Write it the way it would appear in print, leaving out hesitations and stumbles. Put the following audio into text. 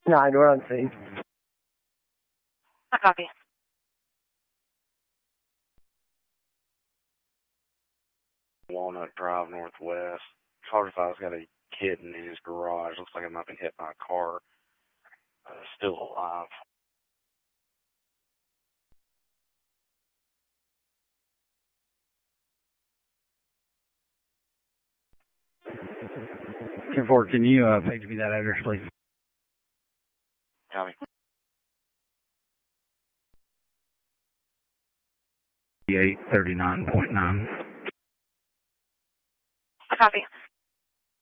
9, we're on scene. I copy. Walnut Drive Northwest. Car 5's got a kid in his garage. Looks like it might have been hit by a car. Still alive. 10-4, can you page me that address, please? Copy. 3839.9. I copy.